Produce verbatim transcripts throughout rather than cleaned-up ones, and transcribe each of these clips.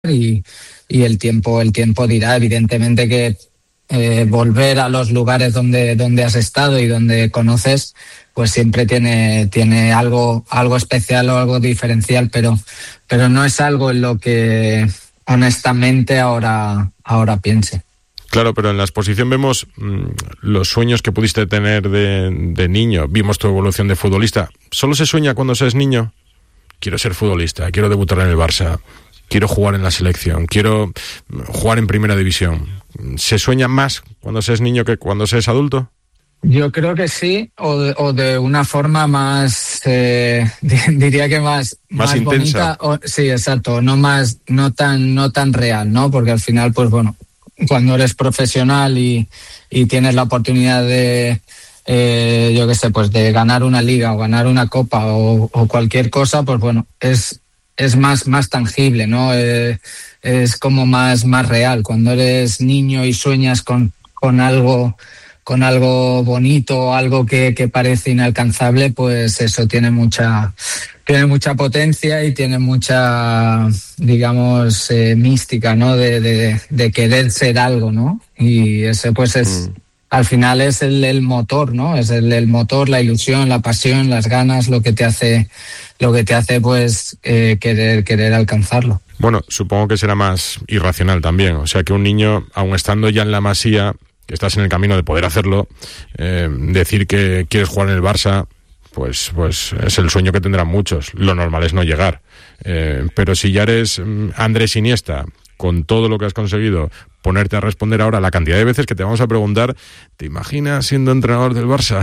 y, y el tiempo, el tiempo dirá. Evidentemente que eh, volver a los lugares donde, donde has estado y donde conoces, pues siempre tiene, tiene algo, algo especial o algo diferencial, pero, pero no es algo en lo que honestamente ahora, ahora piense. Claro, pero en la exposición vemos mmm, los sueños que pudiste tener de, de niño. Vimos tu evolución de futbolista. ¿Solo se sueña cuando se es niño? Quiero ser futbolista, quiero debutar en el Barça, quiero jugar en la selección, quiero jugar en primera división. ¿Se sueña más cuando se es niño que cuando se es adulto? Yo creo que sí, o de, o de una forma más, eh, diría que más, más, más bonita. intensa. O, sí, exacto, no más, no tan, no tan real, ¿no? Porque al final, pues bueno, cuando eres profesional y, y tienes la oportunidad de, eh, yo qué sé, pues de ganar una liga o ganar una copa o, o cualquier cosa, pues bueno, es, es más, más tangible, ¿no? Eh, es como más, más real. Cuando eres niño y sueñas con, con algo, con algo bonito, algo que, que parece inalcanzable, pues eso tiene mucha, tiene mucha potencia y tiene mucha, digamos, eh, mística, ¿no? De, de, de querer ser algo, ¿no? Y ese, pues es, mm. al final es el, el motor, ¿no? Es el, el motor, la ilusión, la pasión, las ganas, lo que te hace, lo que te hace, pues, eh, querer, querer alcanzarlo. Bueno, supongo que será más irracional también. O sea, que un niño, aun estando ya en la Masía, que estás en el camino de poder hacerlo, eh, decir que quieres jugar en el Barça, pues pues es el sueño que tendrán muchos. Lo normal es no llegar. Eh, pero si ya eres Andrés Iniesta, con todo lo que has conseguido, ponerte a responder ahora la cantidad de veces que te vamos a preguntar, ¿te imaginas siendo entrenador del Barça?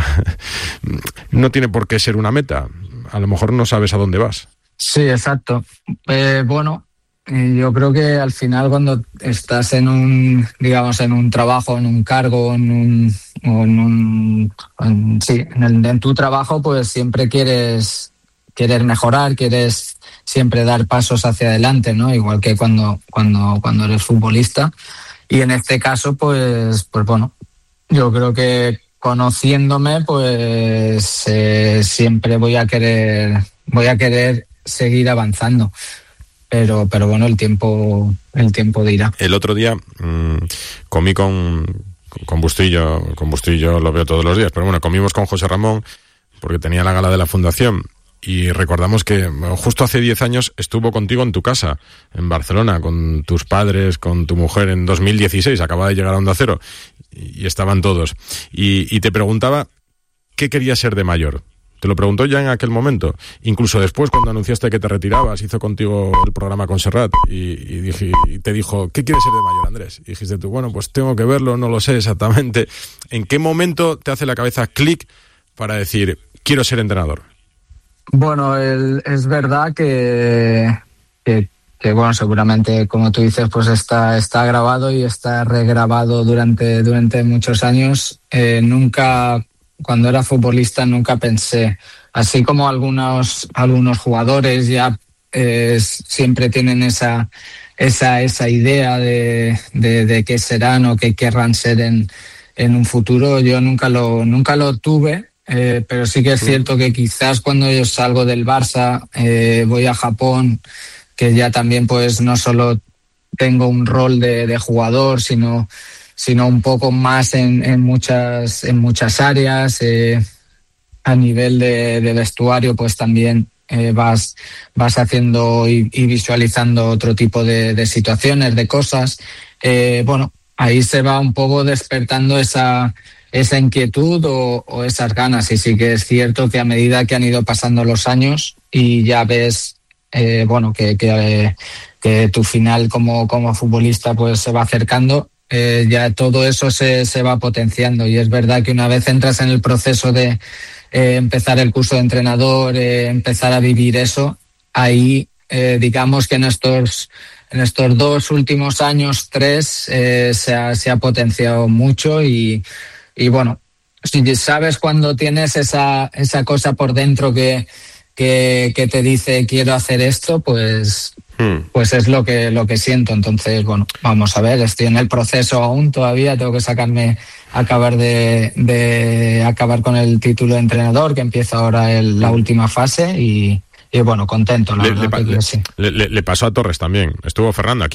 No tiene por qué ser una meta. A lo mejor no sabes a dónde vas. Sí, exacto. Eh, bueno... Yo creo que al final cuando estás en un, digamos, en un trabajo, en un cargo, en un, en un, en, sí, en, el, en tu trabajo, pues siempre quieres, quieres mejorar, quieres siempre dar pasos hacia adelante, ¿no? Igual que cuando, cuando, cuando eres futbolista. Y en este caso, pues, pues bueno, yo creo que conociéndome, pues eh, siempre voy a querer, voy a querer seguir avanzando. Pero, pero bueno, el tiempo, el tiempo dirá. El otro día mmm, comí con, con Bustillo, con Bustillo lo veo todos los días, pero bueno, comimos con José Ramón porque tenía la gala de la Fundación y recordamos que justo hace diez años estuvo contigo en tu casa, en Barcelona, con tus padres, con tu mujer en dos mil dieciséis, acaba de llegar a Onda Cero y estaban todos. Y, y te preguntaba qué querías ser de mayor. Te lo preguntó ya en aquel momento. Incluso después, cuando anunciaste que te retirabas, hizo contigo el programa con Serrat y, y, dije, y te dijo, ¿qué quieres ser de mayor, Andrés? Y dijiste tú, bueno, pues tengo que verlo, no lo sé exactamente. ¿En qué momento te hace la cabeza clic para decir, quiero ser entrenador? Bueno, el, es verdad que, que, que, bueno, seguramente, como tú dices, pues está, está grabado y está regrabado durante, durante muchos años. Eh, nunca... Cuando era futbolista nunca pensé, así como algunos algunos jugadores ya eh, siempre tienen esa esa esa idea de, de, de qué serán o qué querrán ser en, en un futuro, yo nunca lo nunca lo tuve, eh, pero sí que es cierto que quizás cuando yo salgo del Barça, eh, voy a Japón, que ya también pues no solo tengo un rol de, de jugador, sino sino un poco más en, en muchas en muchas áreas. Eh, a nivel de, de vestuario, pues también eh, vas vas haciendo y, y visualizando otro tipo de, de situaciones, de cosas. Eh, bueno, ahí se va un poco despertando esa esa inquietud o, o esas ganas. Y sí que es cierto que a medida que han ido pasando los años y ya ves, eh, bueno, que que, eh, que tu final como como futbolista pues se va acercando. Eh, ya todo eso se, se va potenciando y es verdad que una vez entras en el proceso de eh, empezar el curso de entrenador, eh, empezar a vivir eso, ahí eh, digamos que en estos en estos dos últimos años, tres, eh, se, ha, se ha potenciado mucho y, y bueno, si sabes cuando tienes esa, esa cosa por dentro que, que, que te dice quiero hacer esto, pues... pues es lo que lo que siento. Entonces, bueno, vamos a ver, estoy en el proceso aún todavía, tengo que sacarme, acabar de, de acabar con el título de entrenador, que empieza ahora el, la última fase y, y bueno, contento, la le, verdad le, que le, sí. Le, le, le pasó a Torres también, estuvo Fernando aquí